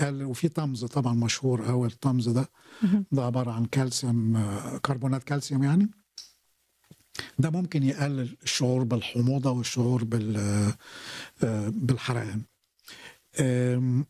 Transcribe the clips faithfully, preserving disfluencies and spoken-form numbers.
قال وفي طمز طبعا مشهور قوي الطمز ده، اهم. ده عبارة عن كالسيوم، آه، كربونات كالسيوم يعني. ده ممكن يقلل الشعور بالحموضة والشعور بال آه، بالحرقان. آم،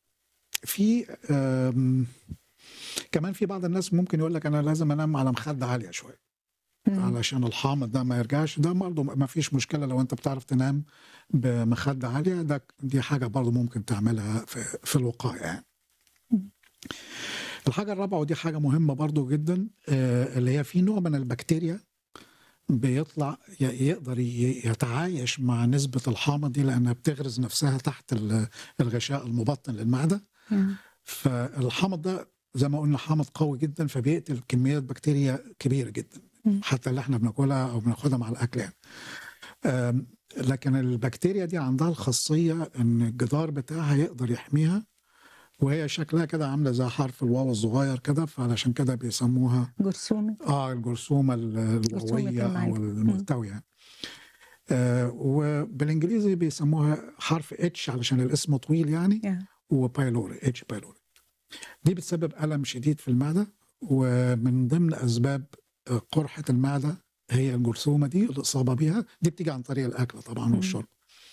في آم، كمان في بعض الناس ممكن يقول لك انا لازم انام على مخدة عالية شوية إمم. علشان الحامض ده ما يرجعش. ده برضه ما فيش مشكلة لو انت بتعرف تنام بمخدة عالية، ده دي حاجة برضه ممكن تعملها في, في الوقاية يعني. إمم. الحاجة الرابعة ودي حاجة مهمة برضه جدا، آه، اللي هي في نوع من البكتيريا بيطلع ي- يقدر ي- يتعايش مع نسبة الحامض دي، لأنها بتغرز نفسها تحت ال- الغشاء المبطن للمعدة. إمم. فالحامض ده زي ما قلنا حامض قوي جدا، فبيقتل كميات بكتيريا كبيرة جدا، إمم. حتى اللي احنا بناكلها أو بناخدها مع الأكل يعني. آم، لكن البكتيريا دي عندها الخاصية إن الجدار بتاعها يقدر يحميها، وهي شكلها كده عاملة زي حرف الواو الصغير كده، فعلشان كده بيسموها جرثومة اه الجرثومة ال- جرثومة الووية أو المعدة. إمم. الملتوية. آه وبالإنجليزي بيسموها حرف اتش علشان الاسم طويل يعني، ياه! وبايلوري اتش بايلوري. دي بتسبب ألم شديد في المعدة، ومن ضمن أسباب آه، قرحة المعدة هي الجرثومة دي، الإصابة بيها دي بتيجي عن طريق الأكل طبعا إمم. والشرب،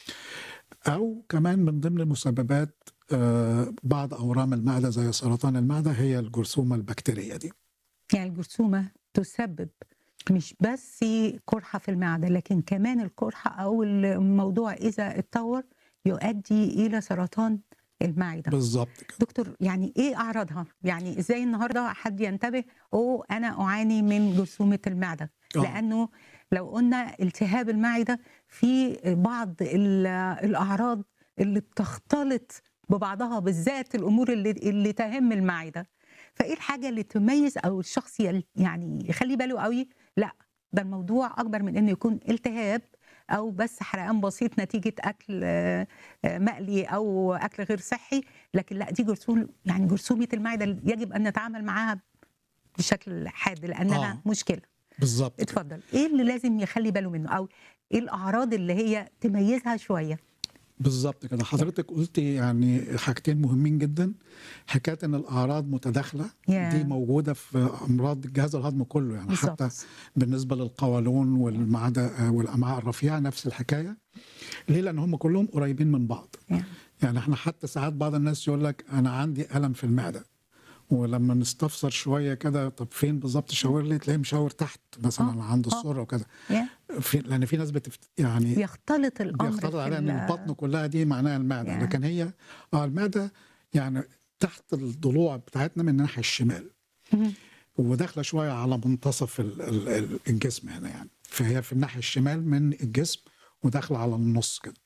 أو كمان من ضمن مسببات آه، بعض أورام المعدة زي سرطان المعدة هي الجرثومة البكتيرية دي. يعني الجرثومة تسبب مش بس قرحة في المعدة، لكن كمان القرحة أو الموضوع إذا اتطور يؤدي إلى سرطان المعدة. بالظبط كده. دكتور، يعني إيه أعراضها؟ يعني إزاي النهاردة حد ينتبه أوه أنا أعاني من جرثومة المعدة؟ اه لأنه لو قلنا التهاب المعدة في بعض ال- الأعراض اللي بتختلط ببعضها، بالذات الأمور اللي اللي تهم المعدة. فإيه الحاجة اللي تميز أو الشخص يل- يعني يخلي باله قوي؟ لا، ده الموضوع أكبر من إنه يكون التهاب أو بس حرقان بسيط نتيجة أكل آه، آه، مقلي أو أكل غير صحي، لكن لا، دي جرثومة، يعني جرثومة المعدة اللي يجب أن نتعامل معاها بشكل حاد لأنها اه مشكلة. بالظبط كده. اتفضل، إيه اللي لازم يخلي باله منه أو إيه الأعراض اللي هي تميزها شوية؟ بالظبط كده، يا حضرتك قلتي يعني حاجتين مهمين جدا. حكايه ان الاعراض متداخله دي يا موجوده في امراض الجهاز الهضمي كله يعني، حتى بالظبط. بالنسبه للقولون يا والمعده والامعاء الرفيعه نفس الحكايه. ليه؟ لان هم كلهم قريبين من بعض. يا يعني احنا حتى ساعات بعض الناس يقول لك انا عندي الم في المعده، ولما نستفسر شويه كده طب فين بالظبط شاور لي، تلاقيه مشاور تحت اه مثلا عند اه السره وكده. يا في لان في ناس بتفت يعني بيختلط الأمر بيختلط في عليها ال ان البطن كلها دي معناها المعده، يا لكن هي اه المعده يعني تحت الضلوع بتاعتنا من الناحيه الشمال، مهم. وداخله شويه على منتصف ال- ال- ال- الجسم هنا يعني، فهي في الناحيه الشمال من الجسم وداخله على النص كده.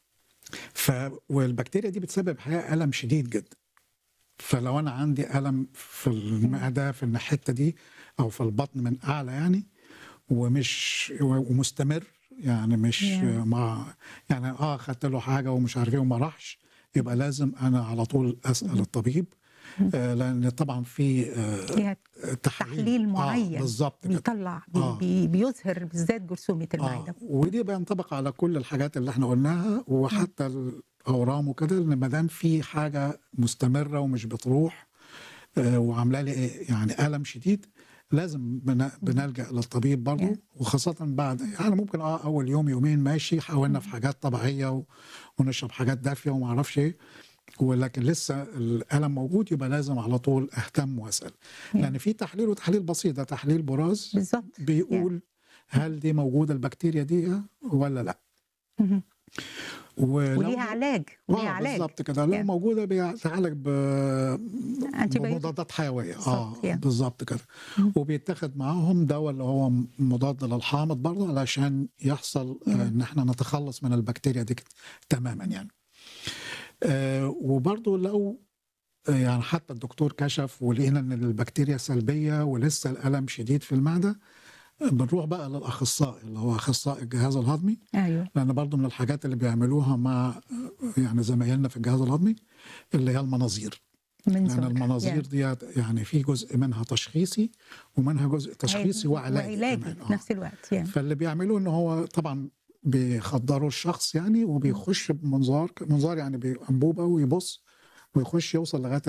ف والبكتيريا دي بتسبب حقيقه الم شديد جدا. فلو انا عندي الم في مم. المعده في الحته دي او في البطن من اعلى يعني، ومش ومستمر يعني مش يا مع يعني اه خدت له حاجه ومش عارف ايه وما راحش، يبقى لازم انا على طول اسال مهم. الطبيب. مهم. آه لان طبعا في آه ليها تحاليل تحليل اه معين بالظبط كده. بيطلع بي اه بي بيظهر بالذات جرثومة اه المعدة. ودي بينطبق على كل الحاجات اللي احنا قلناها، مم. وحتى الاورام وكده، ان ما دام في حاجه مستمره ومش بتروح آه، وعامله لي إيه؟ يعني الم شديد، لازم بن- مم. بنلجأ للطبيب برضو، يا وخاصة بعد يعني ممكن اه اول يوم يومين ماشي حاولنا في مم. حاجات طبيعية و- ونشرب حاجات دافية وما اعرفش ايه، ولكن لسه الألم موجود، يبقى لازم على طول اهتم واسأل. يا لأن في تحليل، وتحليل بسيط ده تحليل براز بالظبط. يا بيقول هل دي موجودة البكتيريا دي ولا لا. مهم. ولو وليها مو... علاج وليها اه علاج. بالظبط كده، لو يا موجوده بيتعالج ب... انتي بايوتيك بمضادات حيويه. بالظبط. اه يا بالظبط كده. مم. وبيتاخد معاهم دواء اللي هو مضاد للحامض برضه، علشان يحصل آه، يا ان احنا نتخلص من البكتيريا دي تماما يعني. آه وبرضه لو آه، يعني حتى الدكتور كشف ولقينا ان البكتيريا سلبيه ولسه الالم شديد في المعده، بنروح بقى للاخصائي اللي هو اخصائي الجهاز الهضمي. ايوه. لان برضو من الحاجات اللي بيعملوها مع يعني زمايلنا في الجهاز الهضمي اللي هي المناظير. لان منظور. المناظير يا دي يعني في جزء منها تشخيصي ومنها جزء تشخيصي علاج وعلاجي وعلاجي كمان. في اه نفس الوقت. يا فاللي بيعملوه ان هو طبعا بيخدروا الشخص يعني، مم. وبيخش بمنظار منظار يعني بانبوبه ويبص ويخش يوصل لغايه